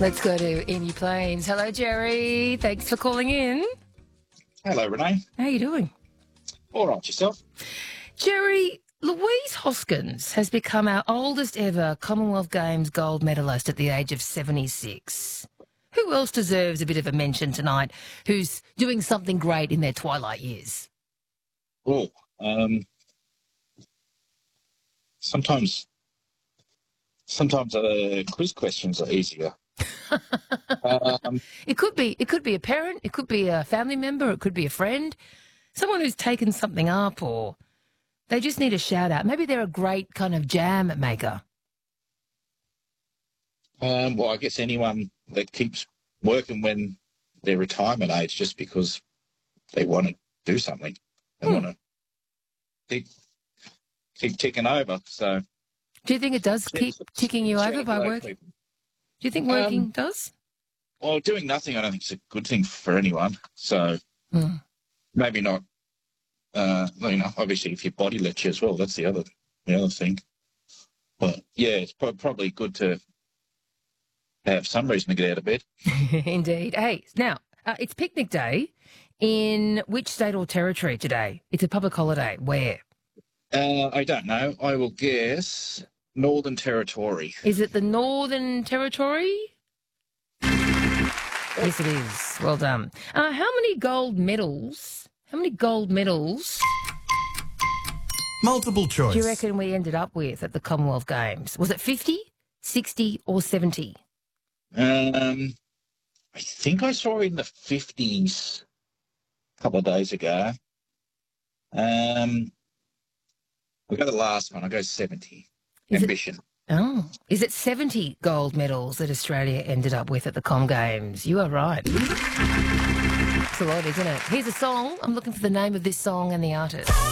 Let's go to Emu Plains. Hello, Jerry. Thanks for calling in. Hello, Renee. How are you doing? All right, yourself? Jerry, Louise Hoskins has become our oldest ever Commonwealth Games gold medalist at the age of 76. Who else deserves a bit of a mention tonight who's doing something great in their twilight years? Oh, sometimes quiz questions are easier. It could be a parent, it could be a family member, it could be a friend, someone who's taken something up, or they just need a shout out. Maybe they're a great kind of jam maker. Well, I guess anyone that keeps working when they're retirement age just because they want to do something. They want to keep ticking over. So, do you think it does keep ticking you over by work? Do you think working does? Well, doing nothing I don't think is a good thing for anyone. So maybe not. Obviously if your body lets you as well, that's the other thing. But yeah, it's probably good to have some reason to get out of bed. Indeed. Hey, now, it's picnic day in which state or territory today? It's a public holiday. Where? I don't know. I will guess Northern Territory. Is it the Northern Territory? Yes, it is. Well done. How many gold medals? Multiple choice. Do you reckon we ended up with at the Commonwealth Games? Was it 50, 60 or 70? I think I saw in the 50s a couple of days ago. I'll go the last one. I'll go 70. Ambition. Is it 70 gold medals that Australia ended up with at the Com Games? You are right. It's a lot, isn't it? Here's a song. I'm looking for the name of this song and the artist.